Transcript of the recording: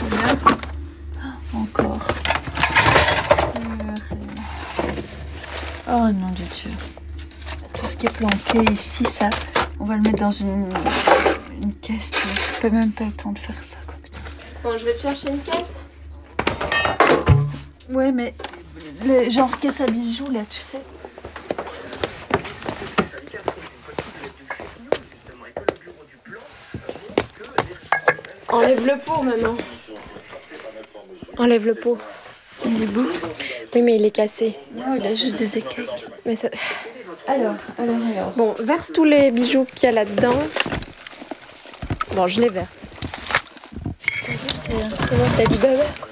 Là. Encore. Oh nom de Dieu. Tout ce qui est planqué ici, ça, on va le mettre dans une caisse. Je peux même pas le temps de faire ça. Quoi, putain. Bon, je vais te chercher une caisse. Ouais, mais genre caisse à bijoux là, tu sais. Enlève le pot, maman. Enlève le pot. Il est beau. Oui, mais il est cassé. Non, il a juste des écailles. Mais ça... Alors. Bon, verse tous les bijoux qu'il y a là-dedans. Bon, je les verse. C'est Comment t'as dit baba?